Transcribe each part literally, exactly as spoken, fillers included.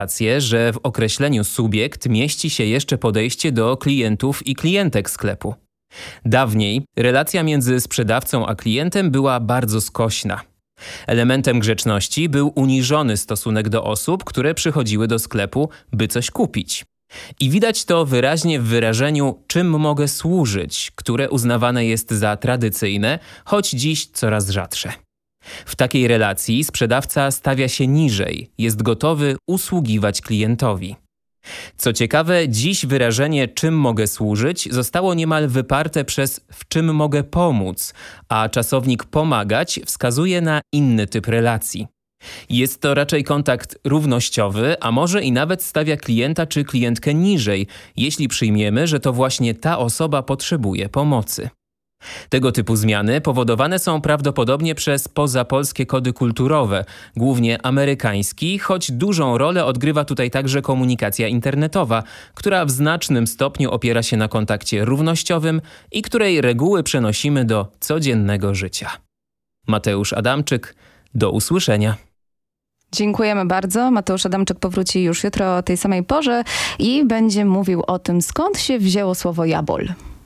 rację, że w określeniu subiekt mieści się jeszcze podejście do klientów i klientek sklepu. Dawniej relacja między sprzedawcą a klientem była bardzo skośna. Elementem grzeczności był uniżony stosunek do osób, które przychodziły do sklepu, by coś kupić. I widać to wyraźnie w wyrażeniu „czym mogę służyć”, które uznawane jest za tradycyjne, choć dziś coraz rzadsze. W takiej relacji sprzedawca stawia się niżej, jest gotowy usługiwać klientowi. Co ciekawe, dziś wyrażenie „czym mogę służyć” zostało niemal wyparte przez „w czym mogę pomóc”, a czasownik „pomagać” wskazuje na inny typ relacji. Jest to raczej kontakt równościowy, a może i nawet stawia klienta czy klientkę niżej, jeśli przyjmiemy, że to właśnie ta osoba potrzebuje pomocy. Tego typu zmiany powodowane są prawdopodobnie przez pozapolskie kody kulturowe, głównie amerykański, choć dużą rolę odgrywa tutaj także komunikacja internetowa, która w znacznym stopniu opiera się na kontakcie równościowym i której reguły przenosimy do codziennego życia. Mateusz Adamczyk, do usłyszenia. Dziękujemy bardzo. Mateusz Adamczyk powróci już jutro o tej samej porze i będzie mówił o tym, skąd się wzięło słowo jabol.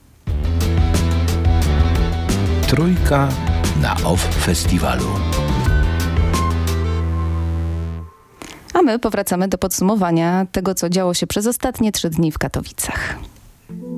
Trójka na off festiwalu. A my powracamy do podsumowania tego, co działo się przez ostatnie trzy dni w Katowicach.